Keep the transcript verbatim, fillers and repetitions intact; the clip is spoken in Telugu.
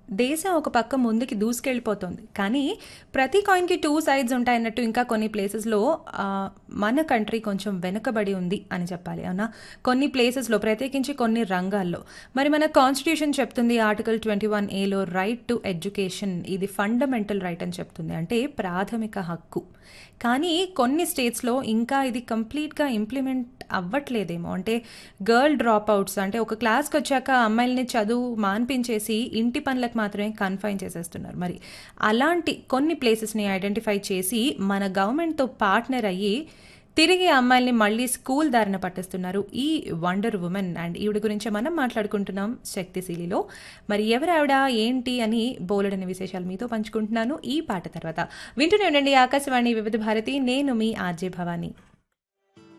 దేశం ఒక పక్క ముందుకి దూసుకెళ్ళిపోతుంది. కానీ ప్రతి కాయిన్‌కి రెండు సైడ్స్ ఉంటాయన్నట్టు ఇంకా కొన్ని ప్లేసెస్‌లో ఆహ్, మన కంట్రీ కొంచెం వెనుకబడి ఉంది అని చెప్పాలి. అవునా? కొన్ని ప్లేసెస్‌లో ప్రత్యేకించి కొన్ని రంగాల్లో. మరి మన కాన్స్టిట్యూషన్ చెప్తుంది ఆర్టికల్ ఇరవై ఒకటి ఏలో రైట్ టు ఎడ్యుకేషన్ ఇది ఫండమెంటల్ రైట్ అని చెప్తుంది. అంటే ప్రాథమిక హక్కు. కానీ కొన్ని స్టేట్స్‌లో ఇంకా ఇది కంప్లీట్‌గా ఇంప్లిమెంట్ అవ్వట్లేదేమో. అంటే గర్ల్ డ్రాప్ అవుట్స్ అంటే ఒక క్లాస్‌కి వచ్చాక అమ్మాయిల్ని చదువు మాన్పించేసి ఇంటి పనులకు మాత్రమే కన్ఫైన్ చేసేస్తున్నారు. మరి అలాంటి కొన్ని ప్లేసెస్‌ని ఐడెంటిఫై చేసి మన గవర్నమెంట్‌తో పార్ట్నర్ అయ్యి తిరిగి అమ్మాయిల్ని మళ్ళీ స్కూల్ దారిన పట్టిస్తున్నారు ఈ వండర్ ఉమెన్. అండ్ ఈవిడ గురించి మనం మాట్లాడుకుంటున్నాం శక్తిశీలిలో. మరి ఎవరావిడ ఏంటి అని బోలెడని విశేషాలు మీతో పంచుకుంటున్నాను ఈ పాట తర్వాత. వింటూనే ఉండండి ఆకాశవాణి వివిధ భారతి. నేను మీ ఆర్జే భవాని.